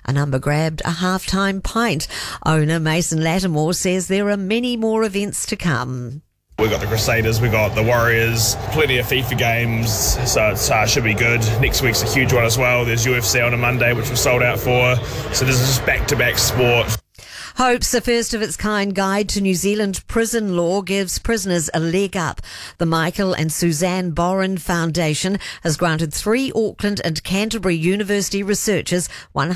A number grabbed a half-time pint. Owner Mason Lattimore says there are many more events to come. We've got the Crusaders, we've got the Warriors, plenty of FIFA games, so it should be good. Next week's a huge one as well. There's UFC on a Monday, which we're sold out for. So this is just back-to-back sport. Hope's a first-of-its-kind guide to New Zealand prison law gives prisoners a leg up. The Michael and Suzanne Boren Foundation has granted 3 Auckland and Canterbury University researchers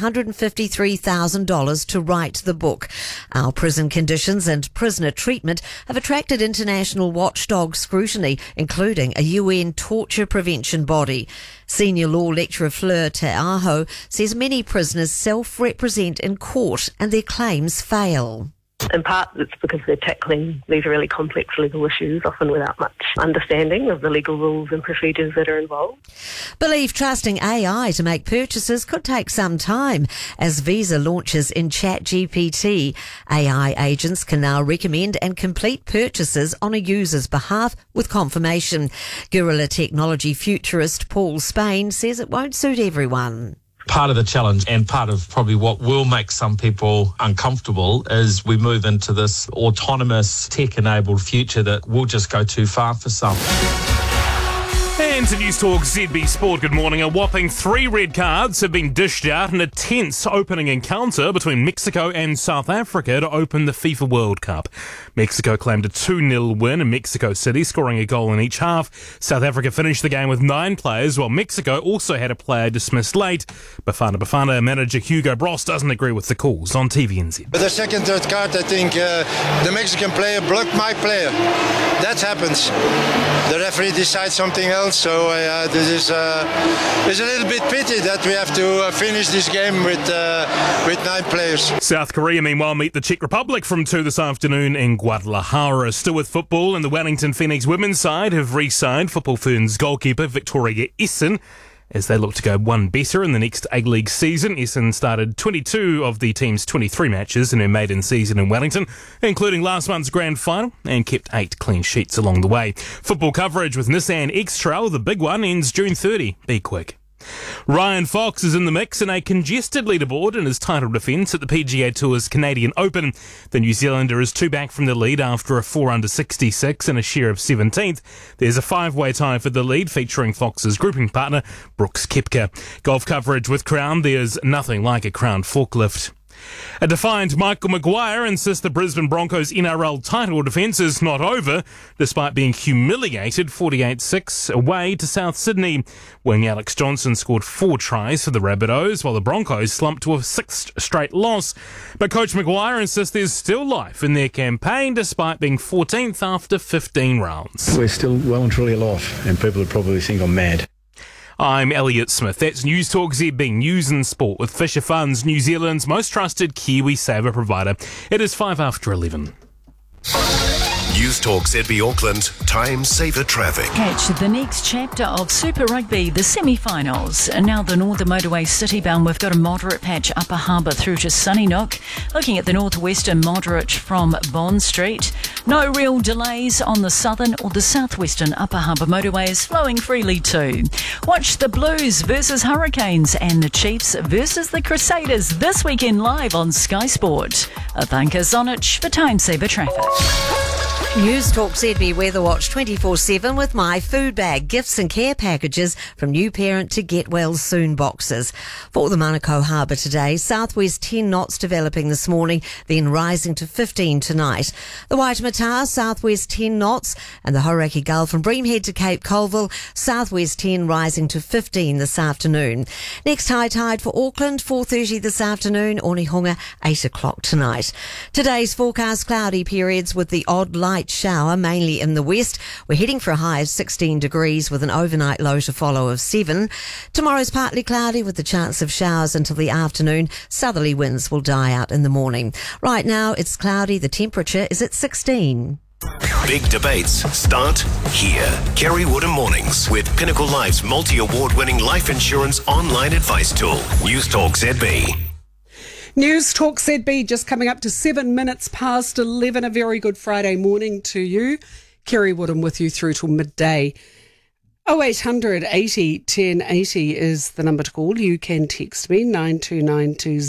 $153,000 to write the book. Our prison conditions and prisoner treatment have attracted international watchdog scrutiny, including a UN torture prevention body. Senior law lecturer Fleur Te Aho says many prisoners self-represent in court and their claims fail. In part, it's because they're tackling these really complex legal issues, often without much understanding of the legal rules and procedures that are involved. Believe trusting AI to make purchases could take some time as Visa launches in ChatGPT. AI agents can now recommend and complete purchases on a user's behalf with confirmation. Guerrilla technology futurist Paul Spain says it won't suit everyone. Part of the challenge and part of probably what will make some people uncomfortable is we move into this autonomous tech-enabled future that will just go too far for some. And to News Talk ZB Sport, good morning. A whopping 3 red cards have been dished out in a tense opening encounter between Mexico and South Africa to open the FIFA World Cup. Mexico claimed a 2-0 win in Mexico City, scoring a goal in each half. South Africa finished the game with 9 players, while Mexico also had a player dismissed late. Bafana manager Hugo Bross doesn't agree with the calls on TVNZ. With the second, third card, I think the Mexican player blocked my player. That happens. The referee decides something else. So this is a little bit pity that we have to finish this game with 9 players. South Korea, meanwhile, meet the Czech Republic from 2 this afternoon in Guadalajara. Still with football, and the Wellington Phoenix women's side have re-signed Football Ferns goalkeeper Victoria Essen as they look to go one better in the next A-League season. Essen started 22 of the team's 23 matches in her maiden season in Wellington, including last month's grand final, and kept 8 clean sheets along the way. Football coverage with Nissan X-Trail, the big one, ends June 30. Be quick. Ryan Fox is in the mix in a congested leaderboard in his title defence at the PGA Tour's Canadian Open. The New Zealander is 2 back from the lead after a 4-under-66 and a share of 17th. There's a 5-way tie for the lead featuring Fox's grouping partner, Brooks Koepka. Golf coverage with Crown. There's nothing like a Crown forklift. A defiant Michael Maguire insists the Brisbane Broncos' NRL title defence is not over, despite being humiliated 48-6 away to South Sydney. Wing Alex Johnson scored 4 tries for the Rabbitohs, while the Broncos slumped to a 6th straight loss. But Coach Maguire insists there's still life in their campaign, despite being 14th after 15 rounds. We're still well and truly alive, and people would probably think I'm mad. I'm Elliot Smith. That's News Talk ZB, News and Sport with Fisher Funds, New Zealand's most trusted Kiwi saver provider. It is 11:05. News Talk ZB Auckland, time saver traffic. Catch the next chapter of Super Rugby, the semi-finals. And now the Northern Motorway Citybound, we've got a moderate patch Upper Harbour through to Sunnynook. Looking at the northwestern, moderate from Bond Street. No real delays on the southern or the southwestern Upper Harbour motorways, flowing freely too. Watch the Blues versus Hurricanes and the Chiefs versus the Crusaders this weekend live on Sky Sport. Thank Zonich for time saver traffic. News Talk ZB Weather Watch 24/7 with My Food Bag, gifts and care packages from new parent to get well soon boxes. For the Manukau Harbour today, southwest 10 knots developing this morning, then rising to 15 tonight. The Waitemata, southwest 10 knots, and the Hauraki Gulf from Breamhead to Cape Colville, southwest 10 rising to 15 this afternoon. Next high tide for Auckland, 4:30 this afternoon, Onehunga, 8 o'clock tonight. Today's forecast cloudy periods with the odd light shower, mainly in the west. We're heading for a high of 16 degrees with an overnight low to follow of 7. Tomorrow's partly cloudy with the chance of showers until the afternoon. Southerly winds will die out in the morning. Right now it's cloudy. The temperature is at 16. Big debates start here. Kerry Woodham Mornings with Pinnacle Life's multi-award-winning life insurance online advice tool. News Talk ZB. News Talk ZB just coming up to 7 minutes past 11. A very good Friday morning to you. Kerry Woodham with you through till midday. 0800 80 1080 is the number to call. You can text me 92920.